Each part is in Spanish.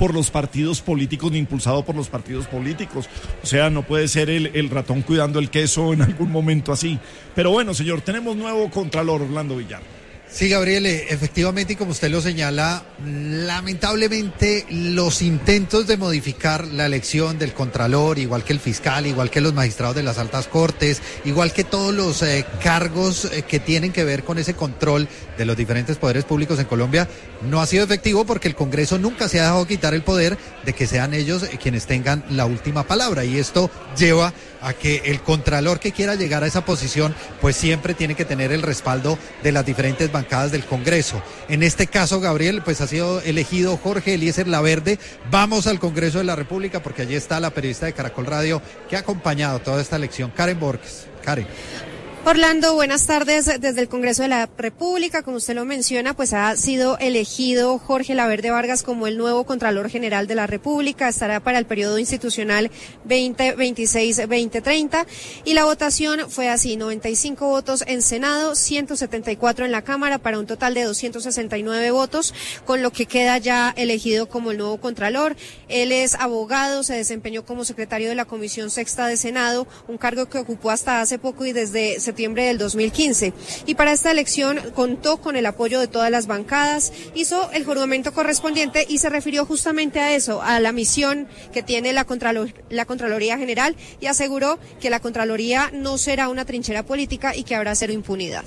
por los partidos políticos ni impulsado por los partidos políticos. O sea, no puede ser el ratón cuidando el queso en algún momento así. Pero bueno, señor, tenemos nuevo Contralor, Orlando Villar. Sí, Gabriel, efectivamente, y como usted lo señala, lamentablemente los intentos de modificar la elección del Contralor, igual que el fiscal, igual que los magistrados de las altas cortes, igual que todos los cargos que tienen que ver con ese control de los diferentes poderes públicos en Colombia, no ha sido efectivo porque el Congreso nunca se ha dejado quitar el poder de que sean ellos quienes tengan la última palabra, y esto lleva a que el Contralor que quiera llegar a esa posición, pues siempre tiene que tener el respaldo de las diferentes bancadas del Congreso. En este caso, Gabriel, pues ha sido elegido Jorge Eliezer Laverde. Vamos al Congreso de la República porque allí está la periodista de Caracol Radio que ha acompañado toda esta elección, Karen Borges. Karen. Orlando, buenas tardes desde el Congreso de la República. Como usted lo menciona, pues ha sido elegido Jorge Laverde Vargas como el nuevo Contralor General de la República. Estará para el periodo institucional 2026-2030. Y la votación fue así: 95 votos en Senado, 174 en la Cámara, para un total de 269 votos, con lo que queda ya elegido como el nuevo Contralor. Él es abogado, se desempeñó como secretario de la Comisión Sexta de Senado, un cargo que ocupó hasta hace poco y desde septiembre del 2015. Y para esta elección contó con el apoyo de todas las bancadas, hizo el juramento correspondiente y se refirió justamente a eso, a la misión que tiene la Contraloría General, y aseguró que la Contraloría no será una trinchera política y que habrá cero impunidad.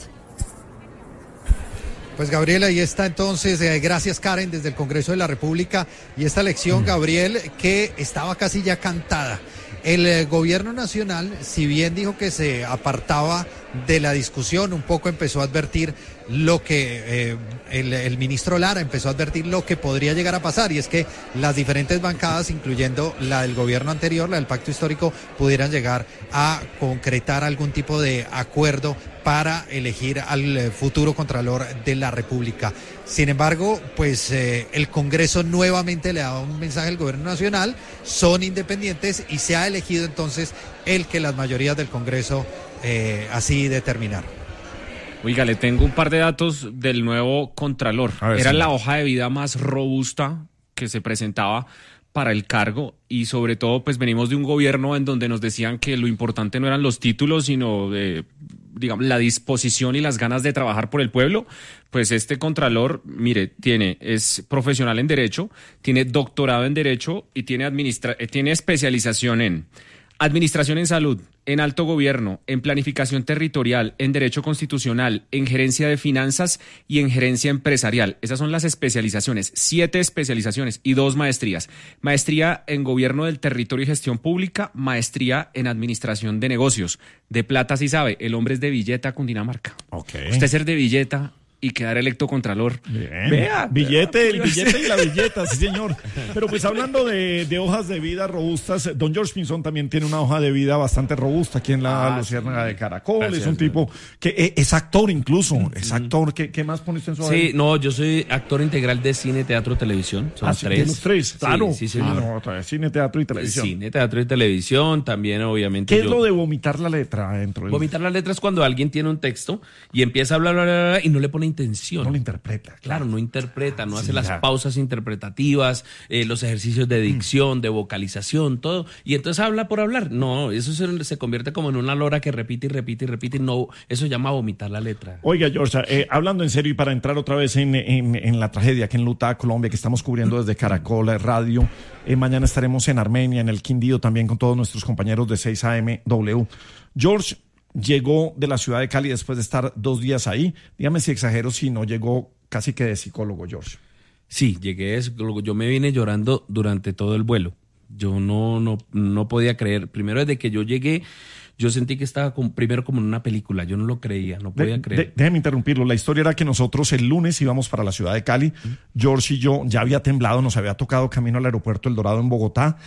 Pues Gabriel, ahí está entonces, gracias Karen, desde el Congreso de la República, y esta elección, Gabriel, que estaba casi ya cantada. El gobierno nacional, si bien dijo que se apartaba de la discusión, un poco empezó a advertir lo que el ministro Lara empezó a advertir lo que podría llegar a pasar, y es que las diferentes bancadas, incluyendo la del gobierno anterior, la del Pacto Histórico, pudieran llegar a concretar algún tipo de acuerdo para elegir al futuro Contralor de la República. Sin embargo, pues el Congreso nuevamente le ha dado un mensaje al gobierno nacional: son independientes, y se ha elegido entonces el que las mayorías del Congreso así determinaron. Oiga, le tengo un par de datos del nuevo Contralor. Era la hoja de vida más robusta que se presentaba para el cargo, y sobre todo pues venimos de un gobierno en donde nos decían que lo importante no eran los títulos, sino digamos, la disposición y las ganas de trabajar por el pueblo. Pues este Contralor, mire, es profesional en Derecho, tiene doctorado en Derecho y tiene especialización en Administración en Salud, en Alto Gobierno, en Planificación Territorial, en Derecho Constitucional, en Gerencia de Finanzas y en Gerencia Empresarial. Esas son las especializaciones, 7 especializaciones y 2 maestrías. Maestría en Gobierno del Territorio y Gestión Pública, maestría en Administración de Negocios. De plata, sí sabe, el hombre es de Villeta, Cundinamarca. Okay. Usted ser de Villeta y quedar electo Contralor. Bien. Vea, el billete y la billeta, sí señor. Pero pues hablando de hojas de vida robustas, don George Pinzón también tiene una hoja de vida bastante robusta aquí en la Luciérnaga de Caracol. Gracias. Es un tipo que es actor incluso, es actor. ¿Qué más pone usted en su hoja? Sí, no, yo soy actor integral de cine, teatro, televisión. Son 3. Los 3, claro. Sí, señor. Cine, teatro y televisión. Cine, teatro y televisión, también obviamente. ¿Qué es lo de vomitar la letra dentro de Vomitar la letra es cuando alguien tiene un texto y empieza a hablar, bla, bla, bla, y no le pone intención. No lo interpreta. Claro, no interpreta, no hace las pausas interpretativas, los ejercicios de dicción, de vocalización, todo. Y entonces habla por hablar. No, eso se convierte como en una lora que repite y repite y repite. No, eso se llama vomitar la letra. Oiga, George, hablando en serio y para entrar otra vez en la tragedia que enluta a Colombia, que estamos cubriendo desde Caracol Radio. Mañana estaremos en Armenia, en el Quindío, también con todos nuestros compañeros de 6 AM W. George llegó de la ciudad de Cali después de estar 2 días ahí. Dígame si exagero, si no llegó casi que de psicólogo, George. Sí, llegué de psicólogo. Yo me vine llorando durante todo el vuelo. Yo no podía creer. Primero, desde que yo llegué, yo sentí que estaba primero como en una película. Yo no lo creía, no podía creer. Déjeme interrumpirlo. La historia era que nosotros el lunes íbamos para la ciudad de Cali. George y yo, ya había temblado, nos había tocado camino al aeropuerto El Dorado en Bogotá.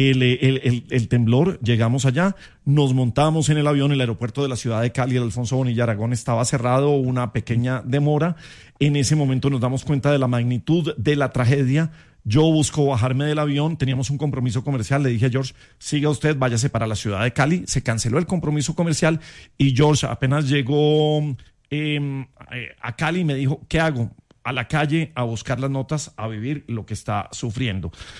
El temblor, llegamos allá, nos montamos en el avión, el aeropuerto de la ciudad de Cali, el Alfonso Bonilla Aragón, estaba cerrado, una pequeña demora. En ese momento nos damos cuenta de la magnitud de la tragedia. Yo busco bajarme del avión, teníamos un compromiso comercial, le dije a George, siga usted, váyase para la ciudad de Cali. Se canceló el compromiso comercial y George apenas llegó a Cali me dijo, ¿qué hago? A la calle, a buscar las notas, a vivir lo que está sufriendo.